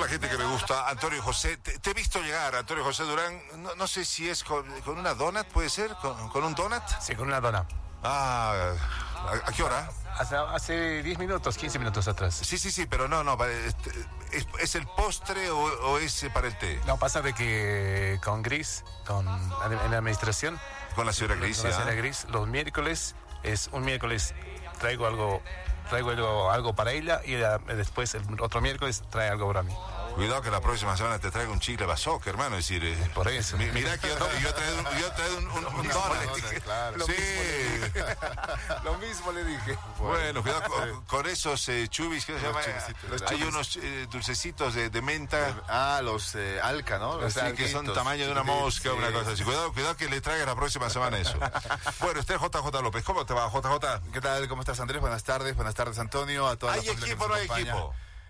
la gente que me gusta, Antonio José. Te he visto llegar, Antonio José Durán. No sé si es con una donut, ¿puede ser? ¿Con un donut? Sí, con una dona. Ah, ¿a qué hora? Hace 10 minutos, 15 minutos atrás. Sí, pero no. ¿Es el postre o es para el té? No, pasa de que con Gris, en la administración... Con la señora Gris, con la señora Gris, los miércoles, un miércoles traigo algo para ella y después el otro miércoles trae algo para mí. Cuidado que la próxima semana te traigo un chicle bazooka, hermano. Es decir, por eso. Mirá que yo he traído un donut. Claro. Sí. Lo mismo le dije. Bueno, cuidado con esos chubis, ¿qué se llama? Hay unos dulcecitos de menta. Los Alca, ¿no? Los sí, que son tamaño de una mosca, una cosa así. Cuidado que le traigas la próxima semana eso. Bueno, usted JJ López, ¿cómo te va, JJ? ¿Qué tal? ¿Cómo estás, Andrés? Buenas tardes, Antonio. A toda ¿Hay equipo o no hay equipo?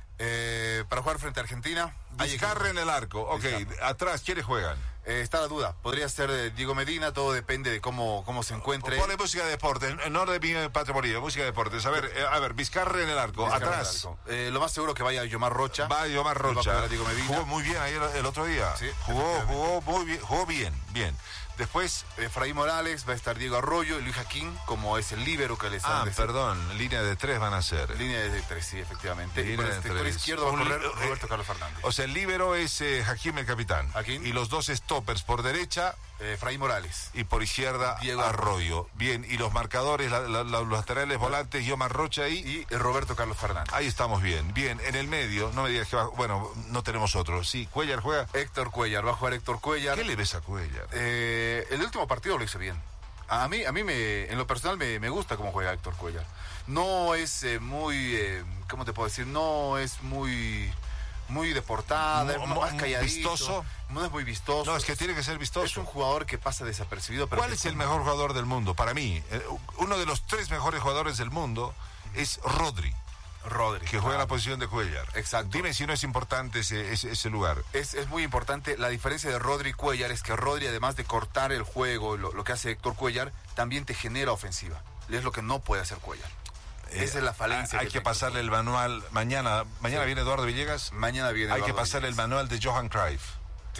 Para jugar frente a Argentina. Vizcarra en el arco, ok. Atrás, ¿quiénes juegan? Está la duda, podría ser Diego Medina, todo depende de cómo se encuentre. Ponle música de deporte, no de mi Patria Bolivia, música de deportes. A ver, Vizcarra en el arco, atrás. Lo más seguro que vaya Yomar Rocha. Va Yomar Rocha. Diego Medina. Jugó muy bien ahí el otro día. Sí, jugó muy bien, jugó bien. Después, Efraín Morales, va a estar Diego Arroyo y Luis Jaquín, como es el líbero que les han perdón, línea de 3 van a ser. Línea de 3, sí, efectivamente. Línea y por de el sector 3. izquierdo va a correr Roberto Carlos Fernández. O sea, el líbero es Hakim el capitán. Hakim. Y los dos stoppers por derecha. Efraín Morales. Y por izquierda, Diego Arroyo. Bien, y los marcadores, los laterales volantes, Yomar Rocha y Roberto Carlos Fernández. Ahí estamos bien. Bien, en el medio, no me digas que va. Bueno, no tenemos otro. Sí, Cuellar juega. Héctor Cuellar, va a jugar Héctor Cuellar. ¿Qué le ves a Cuellar? El último partido lo hizo bien. A mí en lo personal me gusta cómo juega Héctor Cuellar. No es muy, ¿cómo te puedo decir? No es muy deportada, más calladito. ¿Vistoso? No es muy vistoso. No, es que tiene que ser vistoso. Es un jugador que pasa desapercibido. Pero ¿cuál es el mejor jugador del mundo? Para mí, uno de los 3 mejores jugadores del mundo es Rodri, que juega en la posición de Cuellar. Exacto. Dime si no es importante ese lugar. Es muy importante. La diferencia de Rodri y Cuellar es que Rodri, además de cortar el juego, lo que hace Héctor Cuellar, también te genera ofensiva. Es lo que no puede hacer Cuellar. Esa es la falencia. Hay que pasarle el manual. Mañana viene Eduardo Villegas. Mañana viene Hay Eduardo que pasarle Villegas. el manual de Johan Cruyff. Sí.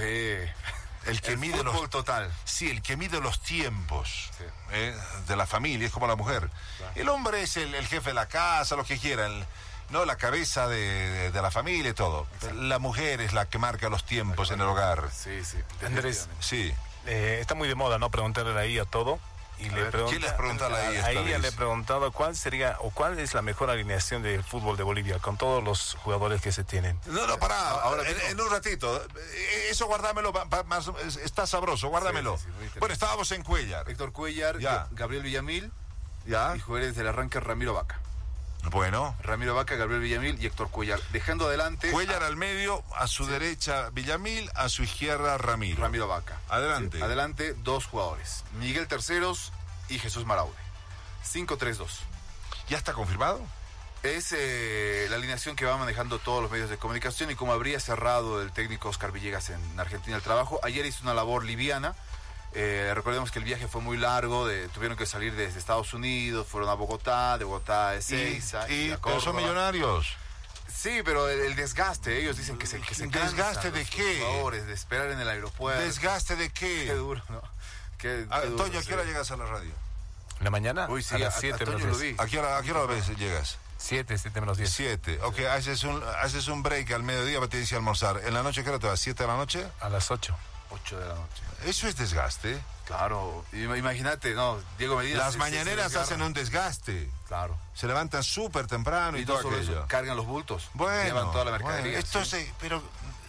El que mide fútbol total. Sí, el que mide los tiempos, sí, de la familia, es como la mujer. Claro. El hombre es el jefe de la casa, lo que quieran, no, la cabeza de la familia y todo. Exacto. La mujer es la que marca los tiempos en el hogar. Sí. Andrés, sí. Está muy de moda, ¿no? Preguntarle ahí a todo. Y ¿quién les pregunta ahí? A ella le he preguntado cuál es la mejor alineación del fútbol de Bolivia con todos los jugadores que se tienen. No, pará, ahora en un ratito. Eso guárdamelo, está sabroso, guárdamelo. Sí, bueno, estábamos en Cuellar. Héctor Cuellar, Gabriel Villamil, y jugadores del arranque Ramiro Vaca. Bueno. Ramiro Vaca, Gabriel Villamil y Héctor Cuellar. Dejando adelante... Cuellar al medio, a su derecha Villamil, a su izquierda Ramiro Vaca. Adelante. Sí, adelante 2 jugadores. Miguel Terceros y Jesús Maraure. 5-3-2. ¿Ya está confirmado? Es la alineación que va manejando todos los medios de comunicación y como habría cerrado el técnico Oscar Villegas en Argentina el trabajo. Ayer hizo una labor liviana. Recordemos que el viaje fue muy largo, tuvieron que salir desde Estados Unidos, fueron a Bogotá, de Bogotá a Ezeiza. Pero son millonarios. Sí, pero el desgaste, ellos dicen que se cansan. ¿Desgaste de qué? Jugadores, de esperar en el aeropuerto. ¿Desgaste de qué? Qué duro, ¿no? Toño, ¿a qué hora llegas a la radio? ¿En la mañana? Uy, sí, a las 7 menos 10. ¿A qué hora llegas? 7 menos 10. 7, ok, haces un break al mediodía para te dice almorzar. ¿En la noche qué hora te vas? ¿7 de la noche? A las 8. 8 de la noche. Eso es desgaste. Claro, imagínate, ¿no? Diego Medina. Las mañaneras hacen un desgaste. Claro. Se levantan súper temprano y todo aquello. Eso, cargan los bultos. Bueno. Llevan toda la mercadería. Bueno, esto sí. Pero...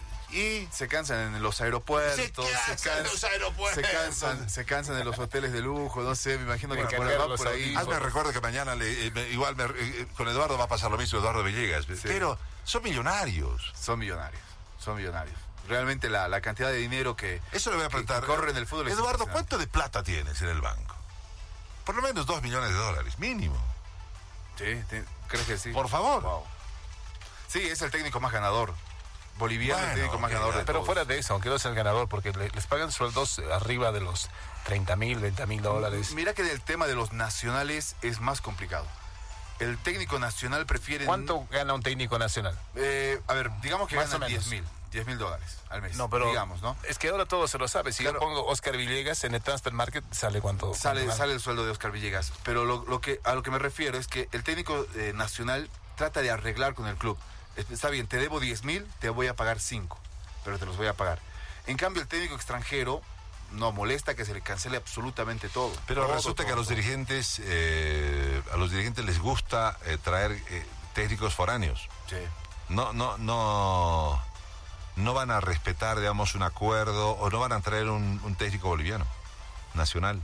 Y se cansan en los aeropuertos. Se cansan en los hoteles de lujo, no sé, me imagino que por ahí. Me recuerdo que mañana con Eduardo va a pasar lo mismo, Eduardo Villegas. Sí. Pero son millonarios. Son millonarios. Realmente la cantidad de dinero que eso le voy a preguntar. Que corre en el fútbol. Eduardo, ¿cuánto de plata tienes en el banco? Por lo menos $2 millones, mínimo. Sí, ¿crees que sí? Por favor. Wow. Sí, es el técnico más ganador. Boliviano, el técnico más ganador de pero todos. Fuera de eso, aunque no sea el ganador, porque les pagan sueldos arriba de los $30,000, $20,000. Mira que del tema de los nacionales es más complicado. El técnico nacional prefiere... ¿Cuánto gana un técnico nacional? A ver, digamos que Más gana o menos. $10,000 al mes. No, pero digamos, ¿no? es que ahora todo se lo sabe. Si Claro. yo pongo Oscar Villegas en el Transfer Market, ¿sale cuánto? Sale cuánto gana? el sueldo de Oscar Villegas. Pero a lo que me refiero es que el técnico nacional trata de arreglar con el club. Está bien, te debo 10,000, te voy a pagar 5, pero te los voy a pagar. En cambio, el técnico extranjero no molesta que se le cancele absolutamente todo. Pero Todo, resulta que a todo, los todo. dirigentes les gusta traer técnicos foráneos. Sí. No van a respetar, digamos, un acuerdo o no van a traer un técnico boliviano nacional.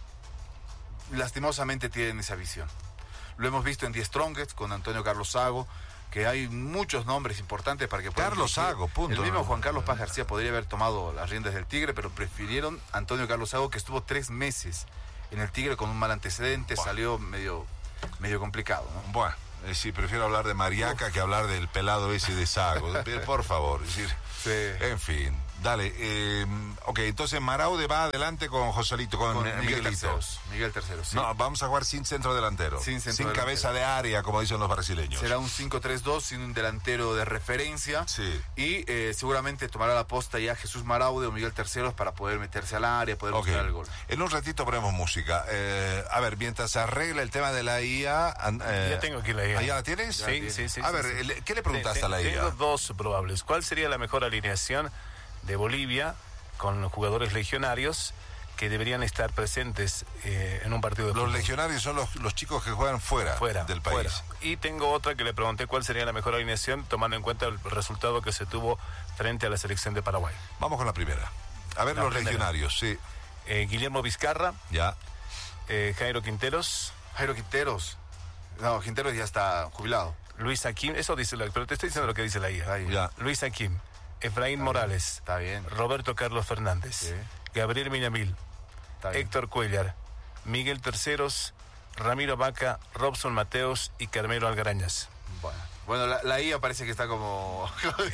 Lastimosamente tienen esa visión. Lo hemos visto en The Strongest con Antonio Carlos Sago, que hay muchos nombres importantes para que puedan Carlos dirigir. Sago, punto. El mismo No. Juan Carlos Paz García podría haber tomado las riendas del Tigre, pero prefirieron Antonio Carlos Sago, que estuvo 3 meses en el Tigre con un mal antecedente, Buah. salió medio complicado, ¿no? Bueno, sí, prefiero hablar de Mariaca que hablar del pelado ese de Sago. Por favor, es decir, Sí. en fin. Dale, ok, entonces Maraude va adelante con Joselito, con Miguel Miguelito. Terceros. Miguel Terceros, sí. No, vamos a jugar sin centro delantero. Sin centro cabeza de área, como dicen los brasileños. Será un 5-3-2 sin un delantero de referencia. Sí. Y seguramente tomará la posta ya Jesús Maraude o Miguel Terceros para poder meterse al área, poder Ok. buscar el gol. En un ratito ponemos música. A ver, mientras se arregla el tema de la IA... Ya tengo aquí la IA. ¿Ya la tienes? Sí. A ver, sí. ¿qué le preguntaste a la IA? Tengo dos probables. ¿Cuál sería la mejor alineación de Bolivia con los jugadores legionarios que deberían estar presentes en un partido de Los fútbol? legionarios son los chicos que juegan fuera del país. fuera. Y tengo otra que le pregunté cuál sería la mejor alineación tomando en cuenta el resultado que se tuvo frente a la selección de Paraguay. Vamos con la primera. A ver, La los primera. legionarios, sí. Guillermo Vizcarra, Ya. Jairo Quinteros, Jairo Quinteros. No, Quinteros ya está jubilado. Luis Aquim, eso dice pero te estoy diciendo lo que dice la IA. Ahí. Ya. Luis Aquim, Efraín Morales, Está bien. Roberto Carlos Fernández, Sí. Gabriel Miñamil, Está bien. Héctor Cuellar, Miguel Terceros, Ramiro Vaca, Robson Mateos y Carmelo Algarañas. Bueno, la IA parece que está como...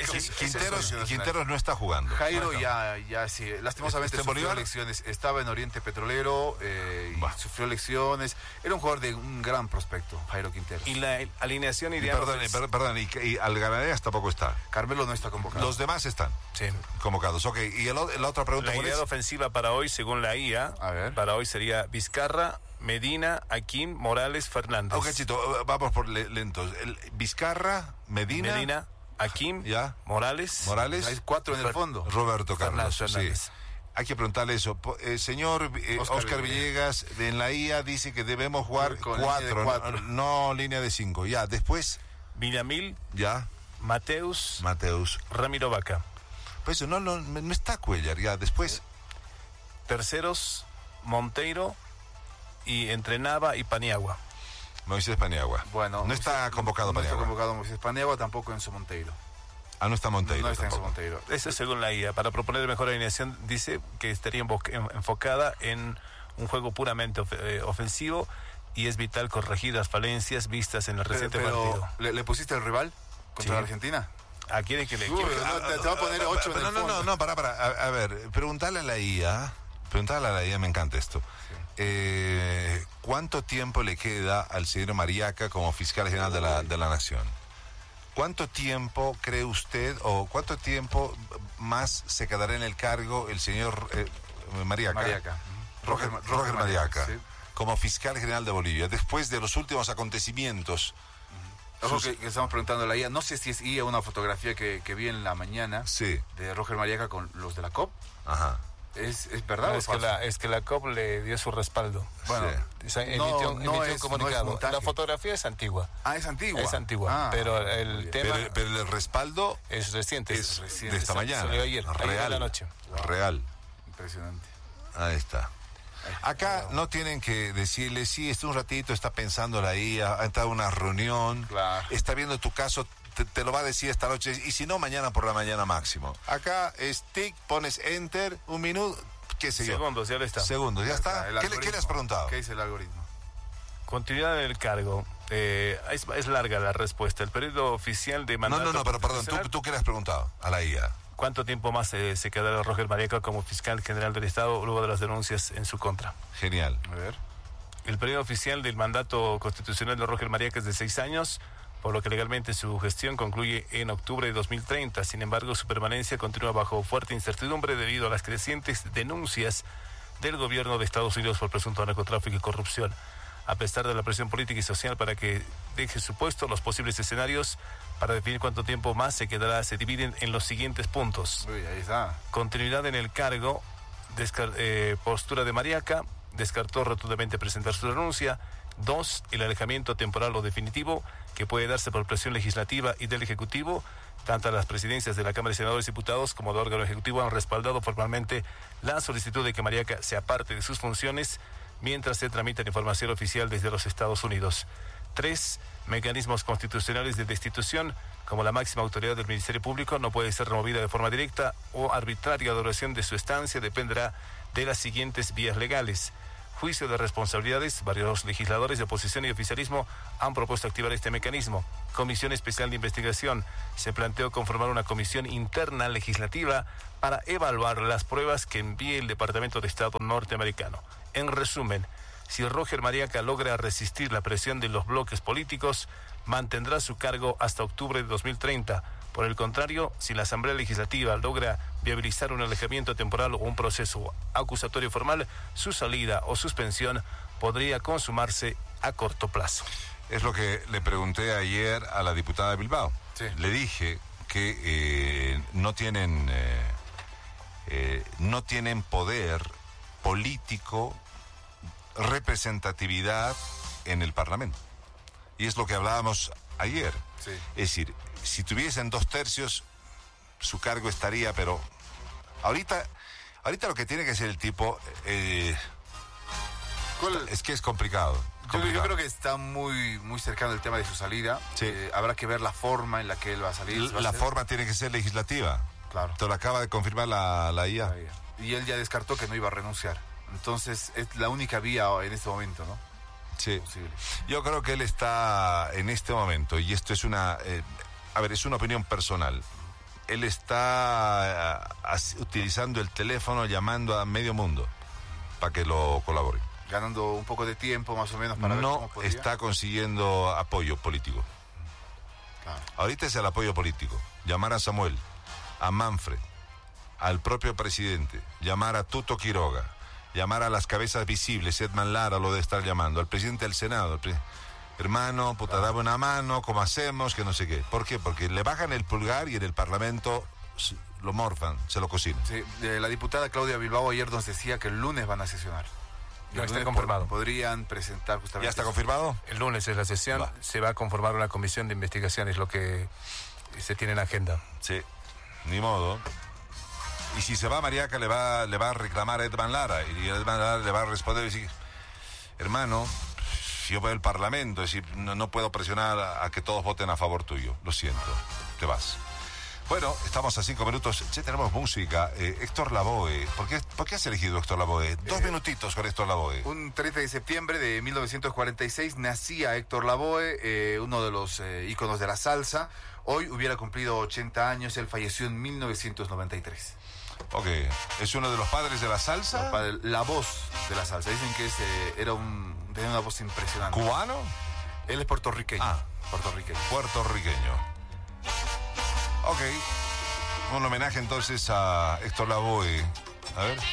Quinteros no está jugando. Jairo ya sí. Lastimosamente ¿Está en sufrió Bolívar? lesiones. Estaba en Oriente Petrolero y Bah. sufrió lesiones. Era un jugador de un gran prospecto, Jairo Quinteros. Y la alineación Y ideal... perdón, y Algarañas tampoco está. Carmelo no está convocado. Los demás están Sí. convocados. Ok, y la otra pregunta, La ¿cuál idea es? ofensiva para hoy, según la IA, A ver. para hoy sería Vizcarra, Medina, Aquim, Morales, Fernández. Ok, Chito, vamos por lentos. Vizcarra, Medina, Aquim, Ya. Morales. Hay 4 en el fondo. Roberto Carlos. Fernández. Sí. Hay que preguntarle eso. Señor Oscar Villegas, en la IA dice que debemos jugar Con línea de 4, cuatro. no línea de 5. Ya, después, Villamil, ya, Mateus, Mateus. Ramiro Vaca. Pues eso, no está Cuellar, ya, después, Terceros, Monteiro y entrenaba y Paniagua. Moisés Paniagua. Bueno, no está convocado No está Paniagua. convocado Moisés Paniagua, tampoco Enzo Monteiro. Ah, no está Monteiro. No está Enzo tampoco. Monteiro. Eso es según la IA. Para proponer mejor alineación, dice que estaría enfocada en un juego puramente ofensivo y es vital corregir las falencias vistas en el reciente partido. ¿le pusiste el rival contra Sí. la Argentina? ¿A quién es que le Uy, quiere? no, te va a poner 8 en el fondo. No, para. A ver, preguntarle a la IA, me encanta esto. ¿Cuánto tiempo le queda al señor Mariaca como fiscal general de la Nación? ¿Cuánto tiempo cree usted o cuánto tiempo más se quedará en el cargo el señor Mariaca? Mariaca. Roger Mariaca, sí. como fiscal general de Bolivia, después de los últimos acontecimios. Ojo que estamos preguntando a la IA. No sé si es IA una fotografía que vi en la mañana Sí, de Roger Mariaca con los de la COP. ajá. ¿Es verdad No, o es, falso? que la COP le dio su respaldo. Bueno, Sí. Emitió un no es comunicado. montaje. La fotografía es antigua. es antigua. Es antigua, Ah, pero muy el bien. tema Pero el respaldo es reciente. es reciente. de esta mañana. Salió ayer Real. a la noche. Real. Impresionante. Ahí está. Acá no tienen que decirle, sí, un ratito está pensando la IA, ha entrado a una reunión, Claro. está viendo tu caso, te lo va a decir esta noche, y si no, mañana por la mañana máximo. Acá es tic, pones enter, un minuto, qué sé yo. Segundos, ya lo está. Segundos, ya está. El ¿Qué le has algoritmo. preguntado? ¿Qué dice el algoritmo? Continuidad del cargo. Es larga la respuesta. El periodo oficial de mandato... No, pero perdón, constitucional, ¿tú qué le has preguntado a la IA? ¿Cuánto tiempo más se quedará Roger Mariaca como fiscal general del Estado luego de las denuncias en su contra? Genial. A ver. El periodo oficial del mandato constitucional de Roger Mariaca es de 6 años, por lo que legalmente su gestión concluye en octubre de 2030. Sin embargo, su permanencia continúa bajo fuerte incertidumbre debido a las crecientes denuncias del gobierno de Estados Unidos por presunto narcotráfico y corrupción. A pesar de la presión política y social para que deje su puesto, los posibles escenarios para definir cuánto tiempo más se quedará se dividen en los siguientes puntos. Uy, ahí está. Continuidad en el cargo, postura de Mariaca, descartó rotundamente presentar su renuncia. 2, el alejamiento temporal o definitivo, que puede darse por presión legislativa y del Ejecutivo. Tanto las presidencias de la Cámara de Senadores y Diputados como del órgano ejecutivo han respaldado formalmente la solicitud de que Mariaca sea parte de sus funciones mientras se tramita la información oficial desde los Estados Unidos. 3, mecanismos constitucionales de destitución, como la máxima autoridad del Ministerio Público no puede ser removida de forma directa o arbitraria. La duración de su estancia dependerá de las siguientes vías legales. Juicio de responsabilidades. Varios legisladores de oposición y oficialismo han propuesto activar este mecanismo. Comisión Especial de Investigación. Se planteó conformar una comisión interna legislativa para evaluar las pruebas que envíe el Departamento de Estado norteamericano. En resumen, si Roger Mariaca logra resistir la presión de los bloques políticos, mantendrá su cargo hasta octubre de 2030. Por el contrario, si la Asamblea Legislativa logra viabilizar un alejamiento temporal o un proceso acusatorio formal, su salida o suspensión podría consumarse a corto plazo. Es lo que le pregunté ayer a la diputada Bilbao. Sí. Le dije que no tienen poder político, representatividad en el Parlamento. Y es lo que hablábamos ayer. Sí. Es decir, si tuviesen 2/3, su cargo estaría, pero ahorita lo que tiene que hacer el tipo es que es complicado. Yo creo que está muy, muy cercano el tema de su salida. Sí. Habrá que ver la forma en la que él va a salir. La forma tiene que ser legislativa. Claro. Te lo acaba de confirmar la IA. Y él ya descartó que no iba a renunciar. Entonces es la única vía en este momento, ¿no? Sí. Posible. Yo creo que él está en este momento, y esto es es una opinión personal. Él está utilizando el teléfono, llamando a medio mundo para que lo colabore. Ganando un poco de tiempo más o menos para ver cómo No podría. está consiguiendo apoyo político. Claro. Ahorita es el apoyo político. Llamar a Samuel, a Manfred, al propio presidente, llamar a Tuto Quiroga, llamar a las cabezas visibles, Edman Lara lo debe estar llamando, al presidente del Senado, hermano, puta, dame una mano, ¿cómo hacemos? Que no sé qué. ¿Por qué? Porque le bajan el pulgar y en el Parlamento lo morfan, se lo cocinan. Sí, la diputada Claudia Bilbao ayer nos decía que el lunes van a sesionar. No El está lunes confirmado. Podrían presentar justamente. ¿Ya está confirmado? El lunes es la sesión, Va. se va a conformar una comisión de investigación, es lo que se tiene en agenda. Sí, ni modo. Y si se va Mariaca, le va a reclamar a Edman Lara, y Edman Lara le va a responder y decir, hermano, yo voy al Parlamento, es decir, no puedo presionar a que todos voten a favor tuyo, lo siento, te vas. Bueno, estamos a 5 minutos, ya tenemos música. Héctor Lavoe, ¿por qué has elegido Héctor Lavoe? 2 minutitos con Héctor Lavoe. Un 30 de septiembre de 1946 nacía Héctor Lavoe, uno de los íconos de la salsa. Hoy hubiera cumplido 80 años, él falleció en 1993. Ok, ¿es uno de los padres de la salsa? La voz de la salsa, dicen que tenía una voz impresionante. ¿Cubano? Él es puertorriqueño. Ah. Puertorriqueño. Ok, un homenaje entonces a Héctor Lavoe. A ver.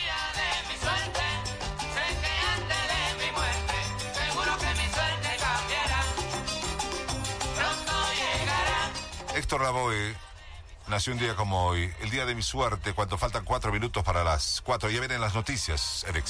Héctor Lavoe nació un día como hoy, el día de mi suerte, cuando faltan 4 minutos para las 4. Ya vienen las noticias, Alex.